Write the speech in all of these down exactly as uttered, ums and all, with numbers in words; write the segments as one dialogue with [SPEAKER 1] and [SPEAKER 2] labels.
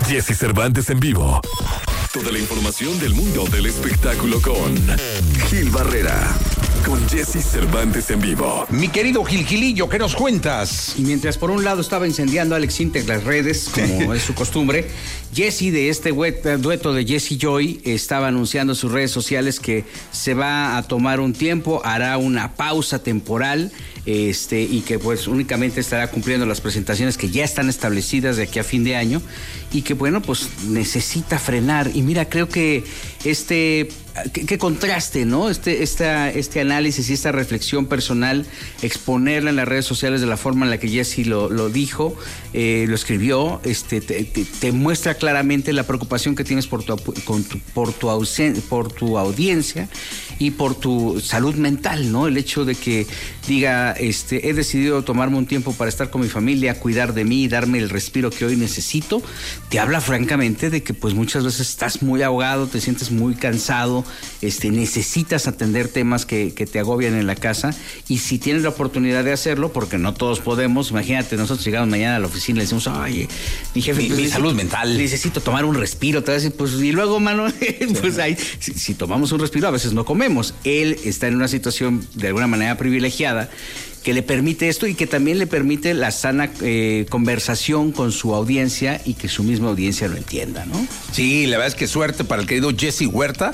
[SPEAKER 1] Jesse Cervantes en vivo. Toda la información del mundo del espectáculo con Gil Barrera. Con Jesse Cervantes en vivo.
[SPEAKER 2] Mi querido Gil Gilillo, ¿qué nos cuentas?
[SPEAKER 3] Y mientras por un lado estaba incendiando a Alex Intec las redes, como es su costumbre, Jesse, de este dueto de Jesse Joy, estaba anunciando en sus redes sociales que se va a tomar un tiempo, hará una pausa temporal, este, y que pues únicamente estará cumpliendo las presentaciones que ya están establecidas de aquí a fin de año, y que bueno, pues necesita frenar. Y mira, creo que este... Qué, qué contraste, ¿no? Este, esta, este análisis y esta reflexión personal, exponerla en las redes sociales de la forma en la que Jesse lo, lo dijo, eh, lo escribió, este, te, te, te muestra claramente la preocupación que tienes por tu, con tu, por, tu ausen, por tu audiencia y por tu salud mental, ¿no? El hecho de que diga, este, he decidido tomarme un tiempo para estar con mi familia, cuidar de mí, darme el respiro que hoy necesito, te habla francamente de que pues muchas veces estás muy ahogado, te sientes muy cansado, Este, necesitas atender temas que, que te agobian en la casa, y si tienes la oportunidad de hacerlo, porque no todos podemos, imagínate, nosotros llegamos mañana a la oficina y le decimos, oye, mi jefe,
[SPEAKER 2] mi,
[SPEAKER 3] pues,
[SPEAKER 2] mi
[SPEAKER 3] necesito,
[SPEAKER 2] salud mental,
[SPEAKER 3] necesito tomar un respiro, te vas a decir, pues, y luego, mano, pues ahí, si, si tomamos un respiro, a veces no comemos. Él está en una situación de alguna manera privilegiada, que le permite esto y que también le permite la sana eh, conversación con su audiencia y que su misma audiencia lo entienda, ¿no?
[SPEAKER 2] Sí, la verdad es que suerte para el querido Jesse Huerta.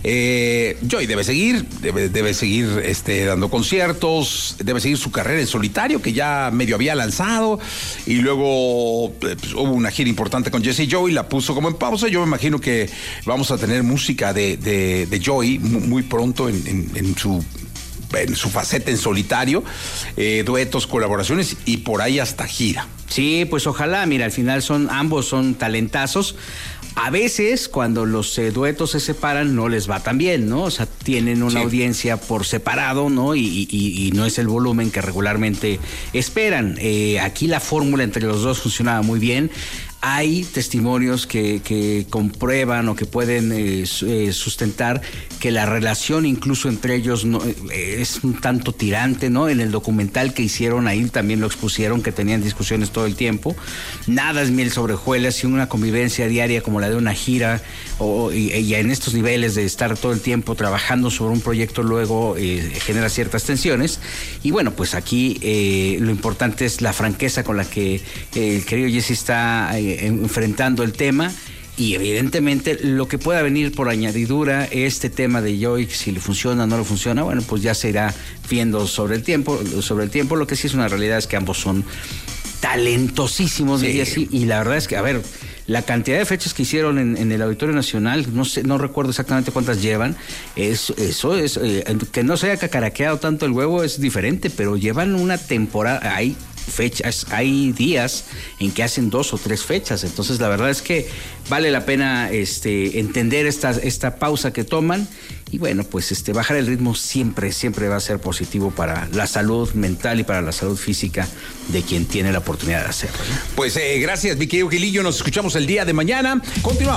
[SPEAKER 2] Eh, Joy debe seguir, debe, debe seguir este, dando conciertos, debe seguir su carrera en solitario, que ya medio había lanzado, y luego pues, hubo una gira importante con Jesse Joy, la puso como en pausa. Yo me imagino que vamos a tener música de, de, de Joy muy pronto en, en, en su... en su faceta en solitario, eh, duetos, colaboraciones y por ahí hasta gira.
[SPEAKER 3] Sí, pues ojalá, mira, al final son ambos son talentazos. A veces cuando los eh, duetos se separan no les va tan bien, ¿no? O sea, tienen una sí. audiencia por separado, ¿no? Y, y, y no es el volumen que regularmente esperan. Eh, aquí la fórmula entre los dos funcionaba muy bien. Hay testimonios que, que comprueban o que pueden eh, sustentar que la relación incluso entre ellos no, eh, es un tanto tirante, ¿no? En el documental que hicieron ahí también lo expusieron, que tenían discusiones todo el tiempo. Nada es miel sobre hojuelas, y una convivencia diaria como la de una gira, o, y, y en estos niveles de estar todo el tiempo trabajando sobre un proyecto luego eh, genera ciertas tensiones. Y bueno, pues aquí eh, lo importante es la franqueza con la que eh, el querido Jesse está eh, enfrentando el tema, y evidentemente lo que pueda venir por añadidura, este tema de Joy, si le funciona o no le funciona, bueno, pues ya se irá viendo sobre el tiempo, sobre el tiempo. Lo que sí es una realidad es que ambos son talentosísimos, sí. Así, y la verdad es que, a ver, la cantidad de fechas que hicieron en, en el Auditorio Nacional, no sé, no recuerdo exactamente cuántas llevan, es, eso es, eh, que no se haya cacaraqueado tanto el huevo es diferente, pero llevan una temporada, hay fechas, hay días en que hacen dos o tres fechas. Entonces la verdad es que vale la pena este, entender esta, esta pausa que toman, y bueno, pues este, bajar el ritmo siempre, siempre va a ser positivo para la salud mental y para la salud física de quien tiene la oportunidad de hacerlo, ¿no?
[SPEAKER 2] Pues eh, gracias, mi querido Gilillo, nos escuchamos el día de mañana. Continuamos.